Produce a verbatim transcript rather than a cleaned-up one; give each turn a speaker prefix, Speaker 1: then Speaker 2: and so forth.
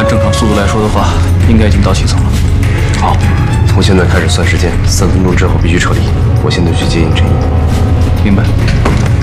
Speaker 1: 按正常速度来说的话，应该已经到七层了。
Speaker 2: 好，从现在开始算时间，三分钟之后必须撤离。我现在去接应陈毅。
Speaker 1: 明白。